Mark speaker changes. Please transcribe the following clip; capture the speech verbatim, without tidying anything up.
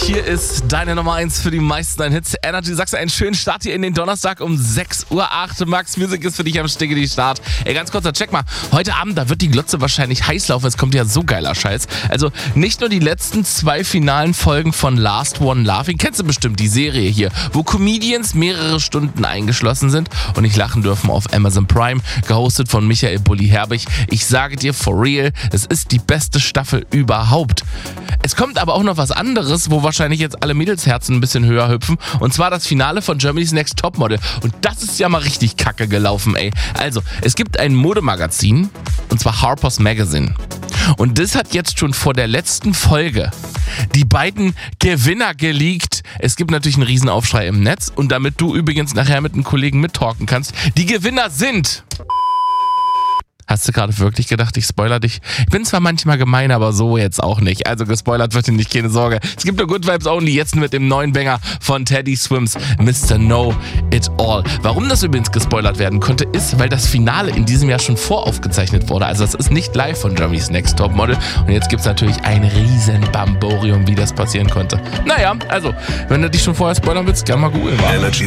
Speaker 1: Hier ist deine Nummer eins für die meisten deinen Hits. Energy, sagst du einen schönen Start hier in den Donnerstag um sechs Uhr acht. Max Music ist für dich am Sticke die Start. Ey, ganz kurzer Check mal. Heute Abend, da wird die Glotze wahrscheinlich heiß laufen. Es kommt ja so geiler Scheiß. Also nicht nur die letzten zwei finalen Folgen von Last One Laughing. Kennst du bestimmt die Serie hier, wo Comedians mehrere Stunden eingeschlossen sind und nicht lachen dürfen auf Amazon Prime. Gehostet von Michael Bulli Herbig. Ich sage dir, for real, es ist die beste Staffel überhaupt. Es kommt aber auch noch was anderes, wo wahrscheinlich jetzt alle Mädelsherzen ein bisschen höher hüpfen. Und zwar das Finale von Germany's Next Topmodel. Und das ist ja mal richtig kacke gelaufen, ey. Also, es gibt ein Modemagazin, und zwar Harper's Magazine. Und das hat jetzt schon vor der letzten Folge die beiden Gewinner geleakt. Es gibt natürlich einen Riesenaufschrei im Netz. Und damit du übrigens nachher mit einem Kollegen mittalken kannst, die Gewinner sind... Hast du gerade wirklich gedacht, ich spoiler dich? Ich bin zwar manchmal gemein, aber so jetzt auch nicht. Also gespoilert wird dir nicht, keine Sorge. Es gibt nur Good Vibes Only, jetzt mit dem neuen Banger von Teddy Swims, Mister Know It All. Warum das übrigens gespoilert werden konnte, ist, weil das Finale in diesem Jahr schon voraufgezeichnet wurde. Also das ist nicht live von Germany's Next Topmodel. Und jetzt gibt es natürlich ein riesen Bamborium, wie das passieren konnte. Naja, also, wenn du dich schon vorher spoilern willst, gerne mal googeln.
Speaker 2: Energy